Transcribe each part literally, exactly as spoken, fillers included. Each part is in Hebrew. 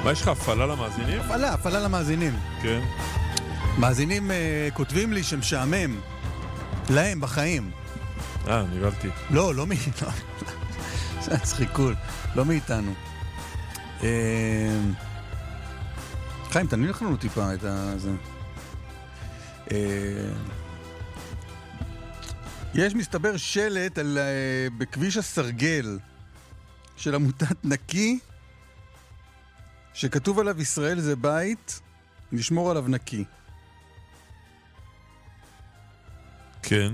מה יש לך, הפעלה למאזינים? הפעלה, הפעלה למאזינים. כן. מאזינים uh, כותבים לי שמשעמם להם בחיים. אה, נבלתי. לא, לא מאיתנו. זה צחיקול, לא מאיתנו. אה... חיים, תניח לנו טיפה את זה. אה... יש מסתבר שלט על, אה, בכביש הסרגל של עמותת נקי, שכתוב עליו ישראל זה בית, נשמור עליו נקי. כן.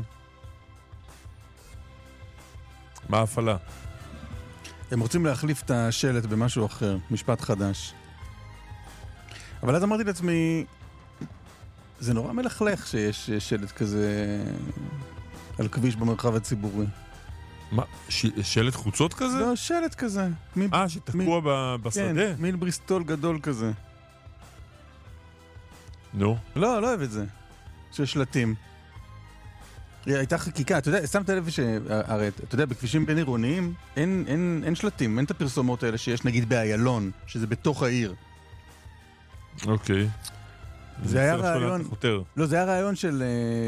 מה ההפעלה? הם רוצים להחליף את השלט במשהו אחר, משפט חדש. אבל אז אמרתי לעצמי, זה נורא מלכלך שיש שלט כזה על כביש במרחב הציבורי. מה, ש... שלט חוצות כזה? לא, שלט כזה. אה, שתקוע מ... ב... בשדה? כן, מין בריסטול גדול כזה. נו. לא, לא אוהב את זה. של שלטים. הייתה חקיקה, אתה יודע, שמת לב שהרי, אתה יודע, בכבישים בין עירוניים אין, אין, אין שלטים, אין את הפרסומות האלה שיש נגיד באיילון, שזה בתוך העיר. אוקיי. זה היה רעיון, לא, זה היה רעיון של,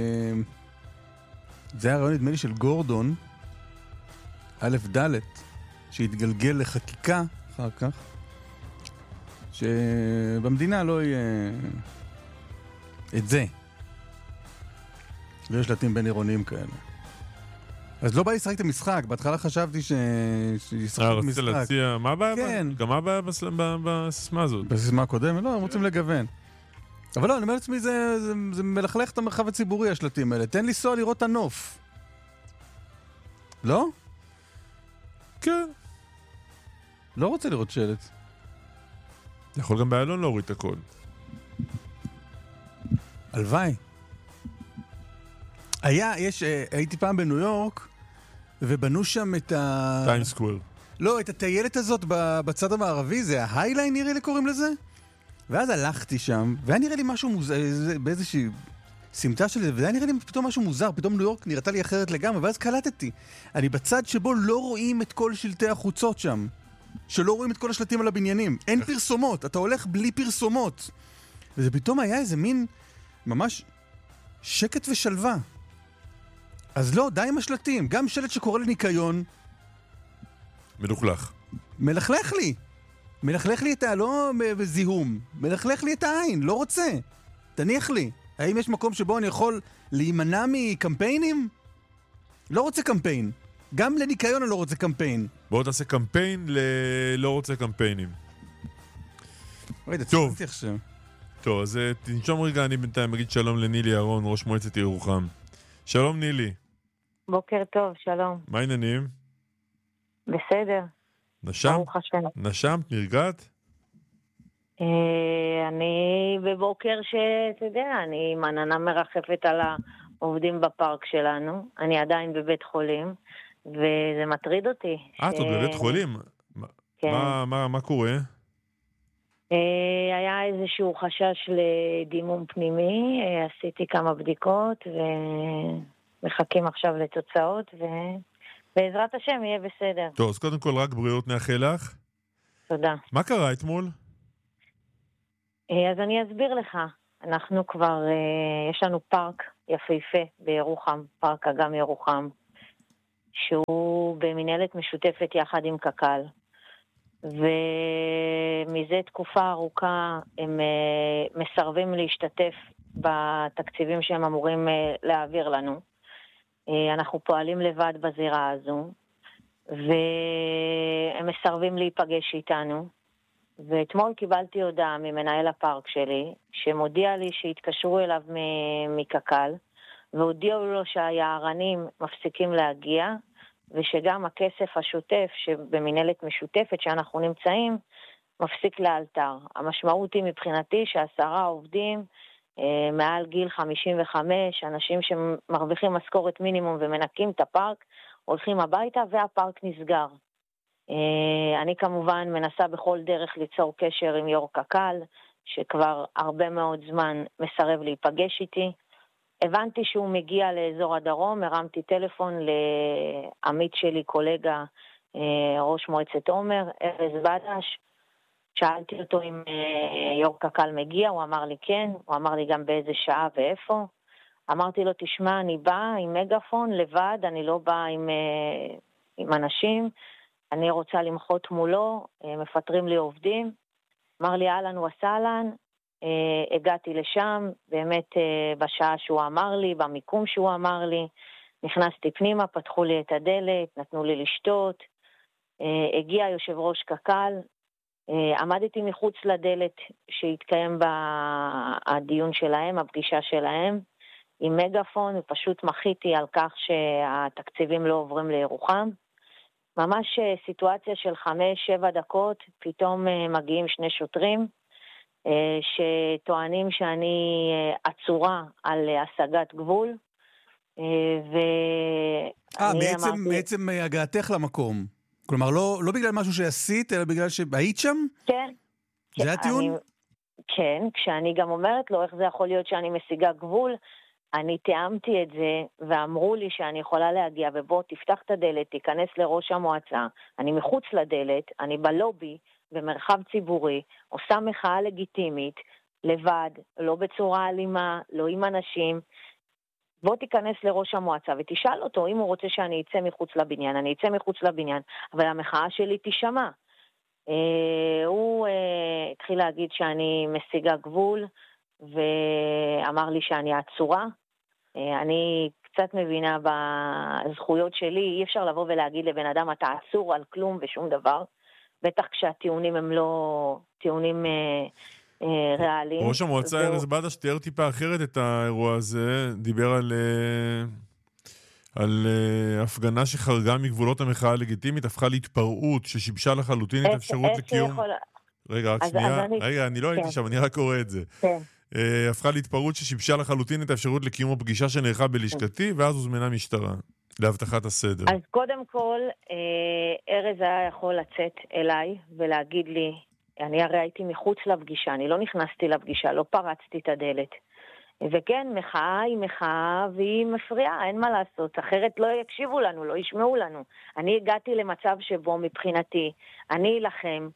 זה היה רעיון נדמה לי של גורדון, א' ד' שהתגלגל לחקיקה אחר כך, שבמדינה לא יהיה את זה. ויש שלטים בין עירוניים כאלה. אז לא בא לשחק את המשחק, בהתחלה חשבתי שישחק את המשחק. רצית להציע, מה הבעיה? כן. גם מה הבעיה בסיסמה הזאת? בסיסמה הקודמת? לא, הם רוצים לגוון. אבל לא, אני אומר לעצמי, זה, זה, זה מלכלך את המרחב הציבורי, השלטים האלה. תן לנסוע לראות את הנוף. לא? כן. לא רוצה לראות שלט. יכול גם באיילון להוריד את הכל. הלוואי. היה, יש, הייתי פעם בניו יורק, ובנו שם את ה... טיים סקוואר. לא, את הטיילת הזאת בצד המערבי, זה ההייליין נראה לי קוראים לזה? ואז הלכתי שם, והיה נראה לי משהו מוזר, באיזושהי סמטה שלי, והיה נראה לי פתאום משהו מוזר, פתאום ניו יורק נראתה לי אחרת לגמרי, ואז קלטתי. אני בצד שבו לא רואים את כל שלטי החוצות שם, שלא רואים את כל השלטים על הבניינים. אין פרסומות, אתה הולך בלי פרסומות. וזה פתאום היה איזה מין, ממש שקט ושלווה. אז לא, די עם השלטים. גם שלט שקורא לניקיון מלוכלך. מלכלך לי. מלכלך לי את ה... לא בזיהום. מלכלך לי את העין. לא רוצה. תניח לי. האם יש מקום שבו אני יכול להימנע מקמפיינים? לא רוצה קמפיין. גם לניקיון אני לא רוצה קמפיין. בואו תעשה קמפיין ללא רוצה קמפיינים. טוב. טוב, אז תנשום רגע, אני בינתיים אגיד שלום לנילי אהרון, ראש מועצת ירוחם. שלום נילי. בוקר טוב, שלום. מה העניינים? בסדר. נשמת? ברוך השם. נשמת? נרגעת? אה, אני בבוקר שאתה יודע, אני עם עננה מרחפת על העובדים בפארק שלנו. אני עדיין בבית חולים, וזה מטריד אותי. אה, ש... את בבית חולים? כן. מה, מה, מה קורה? אה, היה איזשהו חשש לדימום פנימי, אה, עשיתי כמה בדיקות, ומחכים עכשיו לתוצאות, ובעזרת השם יהיה בסדר. טוב, אז קודם כל רק בריאות נאחל לך. תודה. מה קרה אתמול? אה, אז אני אסביר לך. אנחנו כבר, אה, יש לנו פארק יפהפה בירוחם, פארק אגם ירוחם, שהוא במנהלת משותפת יחד עם קק"ל. ומזה תקופה ארוכה הם uh, מסרבים להשתתף בתקציבים שהם אמורים uh, להעביר לנו. Uh, אנחנו פועלים לבד בזירה הזו, והם מסרבים להיפגש איתנו. ואתמול קיבלתי הודעה ממנהל הפארק שלי, שמודיע לי שהתקשרו אליו מקק"ל, והודיעו לו שהיערנים מפסיקים להגיע, ושגם הכסף השוטף שבמנהלת משותפת שאנחנו נמצאים, מפסיק לאלתר. המשמעות היא מבחינתי שעשרה עובדים אה, מעל גיל חמישים וחמש, אנשים שמרוויחים משכורת מינימום ומנקים את הפארק, הולכים הביתה והפארק נסגר. אה, אני כמובן מנסה בכל דרך ליצור קשר עם יו"ר קק"ל, שכבר הרבה מאוד זמן מסרב להיפגש איתי. הבנתי שהוא מגיע לאזור הדרום, הרמתי טלפון לעמית שלי, קולגה, ראש מועצת עומר, ארז בדש, שאלתי אותו אם יו"ר קק"ל מגיע, הוא אמר לי כן, הוא אמר לי גם באיזה שעה ואיפה. אמרתי לו, תשמע, אני באה עם מגפון לבד, אני לא באה עם, עם אנשים, אני רוצה למחות מולו, מפטרים לי עובדים. אמר לי, אהלן וסהלן, הגעתי לשם, באמת בשעה שהוא אמר לי, במיקום שהוא אמר לי, נכנסתי פנימה, פתחו לי את הדלת, נתנו לי לשתות, הגיע יושב ראש קק"ל, עמדתי מחוץ לדלת שהתקיים בדיון שלהם, הפגישה שלהם, עם מגפון, ופשוט מחיתי על כך שהתקציבים לא עוברים לירוחם. ממש סיטואציה של חמש, שבע דקות, פתאום מגיעים שני שוטרים, שטוענים שאני עצורה על השגת גבול, ו... אה, בעצם, אמרתי... בעצם הגעתך למקום. כלומר, לא, לא בגלל משהו שעשית, אלא בגלל שהיית שם? כן. זה כן, הטיעון? אני... כן, כשאני גם אומרת לו איך זה יכול להיות שאני משיגה גבול, אני תיאמתי את זה, ואמרו לי שאני יכולה להגיע, ובוא תפתח את הדלת, תיכנס לראש המועצה, אני מחוץ לדלת, אני בלובי, במרחב ציבורי, עושה מחאה לגיטימית, לבד, לא בצורה אלימה, לא עם אנשים, בוא תיכנס לראש המועצה ותשאל אותו, אם הוא רוצה שאני אצא מחוץ לבניין, אני אצא מחוץ לבניין, אבל המחאה שלי תשמע. אה, הוא אה, התחיל להגיד שאני משיגה גבול, ואמר לי שאני עצורה. אה, אני קצת מבינה בזכויות שלי, אי אפשר לבוא ולהגיד לבן אדם, אתה עצור על כלום ושום דבר, בטח כשהטיעונים הם לא טיעונים... אה, ריאליים. ראש המועצה ארז בדש תיאר טיפה אחרת את האירוע הזה, דיבר על, על הפגנה שחרגה מגבולות המחאה הלגיטימית, הפכה להתפרעות ששיבשה לחלוטין את האפשרות לקיום... רגע, רק שנייה, רגע, אני לא הייתי שם, אני רק קורא את זה. הפכה להתפרעות ששיבשה לחלוטין את האפשרות לקיום הפגישה שנערכה בלשכתי, ואז הוזמנה משטרה להבטחת הסדר. אז קודם כל, ארז היה יכול לצאת אליי ולהגיד לי, אני הרי הייתי מחוץ לפגישה, אני לא נכנסתי לפגישה, לא פרצתי את הדלת. וכן, מחאה היא מחאה והיא מפריעה, אין מה לעשות, אחרת לא יקשיבו לנו, לא ישמעו לנו. אני הגעתי למצב שבו מבחינתי, אני אלחם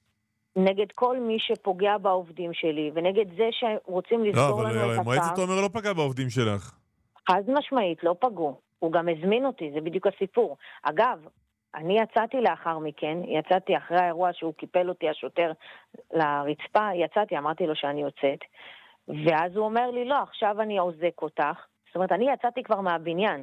נגד כל מי שפוגע בעובדים שלי, ונגד זה שרוצים לסגור לא, לנו את אבל הפער. מועצת עומר לא פגע בעובדים שלך. חד משמעית, לא פגעו. הוא גם הזמין אותי, זה בדיוק הסיפור. אגב, אני יצאתי לאחר מכן, יצאתי אחרי האירוע שהוא קיפל אותי השוטר לרצפה, יצאתי, אמרתי לו שאני יוצאת, ואז הוא אומר לי, לא, עכשיו אני עוזק אותך, זאת אומרת, אני יצאתי כבר מהבניין,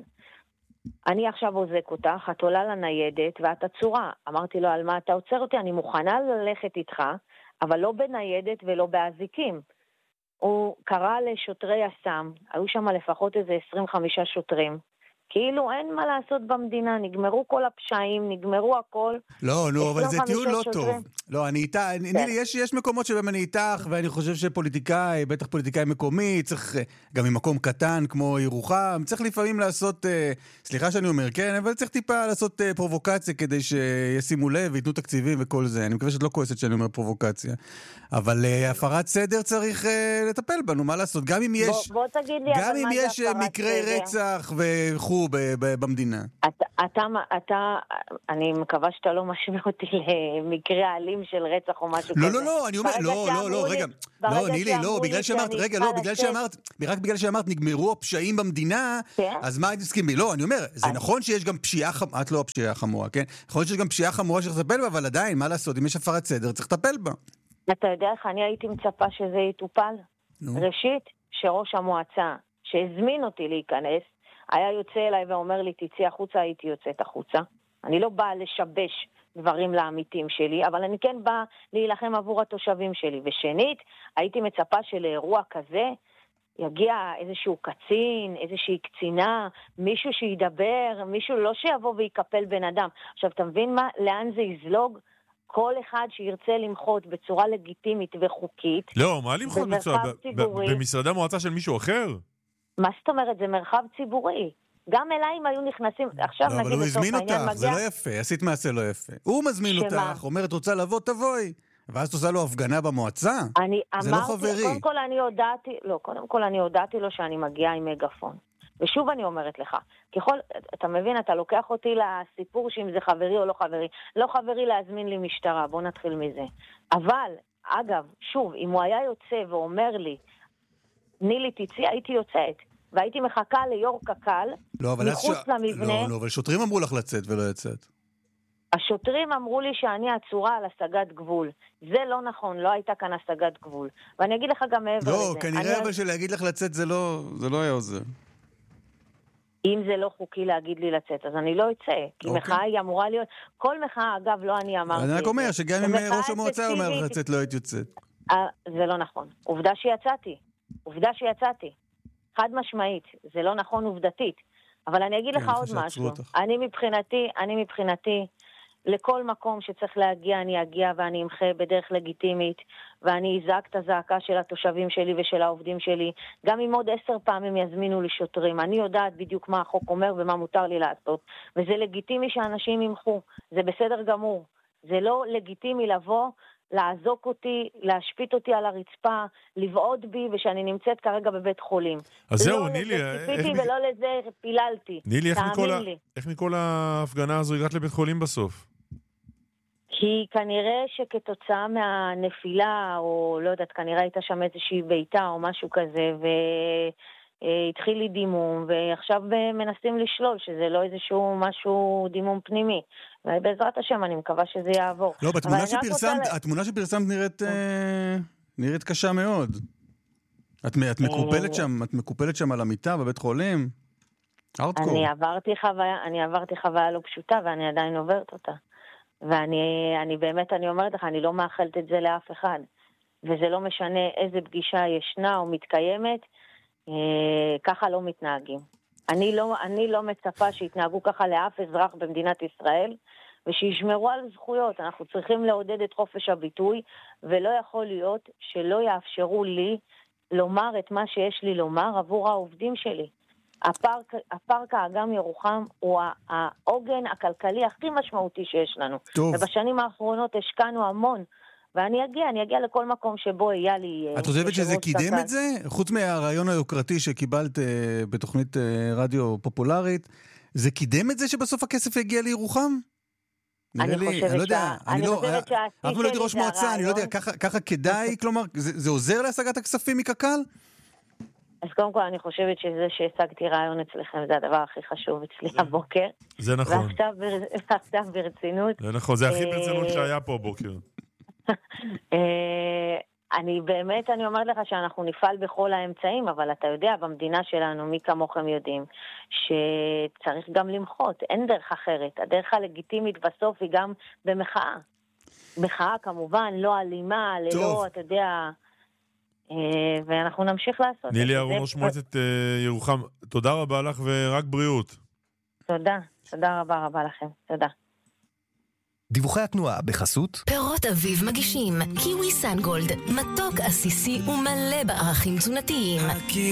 אני עכשיו עוזק אותך, את עולה לניידת ואת עצורה, אמרתי לו, על מה אתה עוצר אותי? אני מוכנה ללכת איתך, אבל לא בניידת ולא באזיקים. הוא קרא לשוטרי הסם, היו שם לפחות איזה עשרים וחמישה שוטרים, כאילו אין מה לעשות במדינה, נגמרו כל הפשעים, נגמרו הכל. לא, נו, אבל זה טיעון לא טוב. לא, אני איתה, נילי, יש, יש מקומות שבהם אני איתך, ואני חושב שפוליטיקאי, בטח פוליטיקאי מקומי, צריך גם ממקום קטן כמו ירוחם, צריך לפעמים לעשות, סליחה שאני אומר, כן, אבל צריך טיפה לעשות פרובוקציה כדי שישימו לב ויתנו תקציבים וכל זה. אני מקווה שאת לא כועסת שאני אומר פרובוקציה. אבל הפרת סדר צריך לטפל בנו, מה לעשות? גם אם יש, בוא, בוא תגיד לי, גם אם יש מקרי רצח וכו' במדינה. אתה, אתה, אתה, אני מקווה שאתה לא משווה אותי למקרה אלים של רצח או משהו לא, כזה. לא, לא, אני אומר, לא, לא, לא, רגע. לא, נילי, לא, בגלל שאמרת, רגע, לא, בגלל שאמרת, רק בגלל שאמרת, נגמרו הפשעים במדינה, אז מה תסכים בי? לא, אני אומר, זה נכון שיש גם פשיעה חמורה, את לא הפשיעה חמורה, כן? נכון שיש גם פשיעה חמורה שצריך לטפל בה, אבל עדיין, מה לעשות? אם יש הפרת סדר, צריך לטפל בה. אתה יודע איך אני הייתי מצפה שזה יטופל? ראשית, שראש המועצה שהזמין אותי להיכנס, היה יוצא אליי ואומר לי, תצאי החוצה, הייתי יוצאת החוצה. אני לא באה לשבש דברים לעמיתים שלי, אבל אני כן באה להילחם עבור התושבים שלי. ושנית, הייתי מצפה שלאירוע כזה יגיע איזשהו קצין, איזושהי קצינה, מישהו שידבר, מישהו לא שיבוא ויקפל בן אדם. עכשיו, אתה מבין מה? לאן זה יזלוג? כל אחד שירצה למחות בצורה לגיטימית וחוקית. לא, מה למחות בצורה? במשרדי המועצה של מישהו אחר? מה זאת אומרת? זה מרחב ציבורי. גם אליי אם היו נכנסים, עכשיו נגיד... אבל הוא הזמין אותך, זה לא יפה, עשית מעשה לא יפה. הוא מזמין אותך, אומרת, רוצה לבוא, תבואי. ואז תעשה לו הפגנה במועצה? זה לא חברי. קודם כל אני הודעתי, לא, קודם כל אני הודעתי לו שאני מגיעה עם מגפון. ושוב אני אומרת לך, ככל, אתה מבין, אתה לוקח אותי לסיפור שאם זה חברי או לא חברי. לא חברי להזמין לי משטרה, בוא נתחיל מזה. אבל, אגב, שוב, אם הוא היה יוצא ואומר לי, נילי תצאי, הייתי יוצאת. והייתי מחכה ליור קקל, לא, מחוץ ש... למבנה. לא, לא, אבל שוטרים אמרו לך לצאת ולא יצאת. השוטרים אמרו לי שאני עצורה על השגת גבול. זה לא נכון, לא הייתה כאן השגת גבול. ואני אגיד לך גם מעבר לא, לזה. לא, כנראה אבל אני... שלהגיד לך לצאת זה לא, זה לא היה עוזר. אם זה לא חוקי להגיד לי לצאת, אז אני לא אצא. כי okay. מחאה היא אמורה להיות... כל מחאה, אגב, לא אני אמרתי. אני רק אומר שגם אם ראש המועצה אומר לך לצאת, לא היית יוצאת. זה לא נכון. עובדה שיצאתי. עובדה שיצאתי. חד משמעית. זה לא נכון עובדתית. אבל אני אגיד לך עוד משהו. אני מבחינתי, אני מבחינתי, לכל מקום שצריך להגיע, אני אגיע ואני אמחה בדרך לגיטימית, ואני אזעק את הזעקה של התושבים שלי ושל העובדים שלי, גם אם עוד עשר פעמים יזמינו לי שוטרים. אני יודעת בדיוק מה החוק אומר ומה מותר לי לעשות, וזה לגיטימי שאנשים ימחו, זה בסדר גמור. זה לא לגיטימי לבוא, לעזוק אותי, להשפיט אותי על הרצפה, לבעוד בי, ושאני נמצאת כרגע בבית חולים. אז זהו, לא נילי, לזה ציפיתי ולא לזה פיללתי. נילי, איך מכל, ה... איך מכל ההפגנה הזו הגעת לבית חולים בסוף? כי כנראה שכתוצאה מהנפילה, או לא יודעת, כנראה הייתה שם איזושהי ביתה או משהו כזה, והתחיל לי דימום, ועכשיו מנסים לשלול שזה לא איזשהו משהו דימום פנימי. ובעזרת השם אני מקווה שזה יעבור. לא, בתמונה שפרסמת, רוצה... התמונה שפרסמת נראית, אה, נראית קשה מאוד. את, את מקופלת שם, את מקופלת שם על המיטה בבית חולים? ארטקור. אני עברתי חוויה, אני עברתי חוויה לא פשוטה, ואני עדיין עוברת אותה. ואני אני באמת, אני אומרת לך, אני לא מאחלת את זה לאף אחד. וזה לא משנה איזה פגישה ישנה או מתקיימת, אה, ככה לא מתנהגים. אני לא, אני לא מצפה שיתנהגו ככה לאף אזרח במדינת ישראל, ושישמרו על זכויות. אנחנו צריכים לעודד את חופש הביטוי, ולא יכול להיות שלא יאפשרו לי לומר את מה שיש לי לומר עבור העובדים שלי. הפארק, הפארק האגם ירוחם הוא העוגן הכלכלי הכי משמעותי שיש לנו. טוב. ובשנים האחרונות השקענו המון, ואני אגיע, אני אגיע לכל מקום שבו היה לי... את חושבת שזה קידם את זה? חוץ מהרעיון היוקרתי שקיבלת אה, בתוכנית אה, רדיו פופולרית, זה קידם את זה שבסוף הכסף יגיע לירוחם? אני לי, חושבת אני לא יודע, שה... אני לא, חושבת שה... אף לא הייתי ראש מועצה, אני לא יודע, ככה, ככה כדאי, כלומר, זה, זה עוזר להשגת הכספים מקק"ל? אז קודם כל אני חושבת שזה שהשגתי רעיון אצלכם זה הדבר הכי חשוב אצלי הבוקר. זה נכון. ועכשיו ברצינות. זה נכון, זה הכי ברצינות שהיה פה הבוקר. אני באמת, אני אומרת לך שאנחנו נפעל בכל האמצעים, אבל אתה יודע, במדינה שלנו, מי כמוכם יודעים, שצריך גם למחות, אין דרך אחרת. הדרך הלגיטימית בסוף היא גם במחאה. מחאה כמובן, לא אלימה, ללא, אתה יודע... ואנחנו נמשיך לעשות. נילי אהרון, ראש מועצת ירוחם, תודה רבה לך ורק בריאות. תודה, תודה רבה רבה לכם, תודה. דיווחי התנועה בחסות פירות אביב מגישים קיווי סנגולד, מתוק עסיסי ומלא בערכים תזונתיים.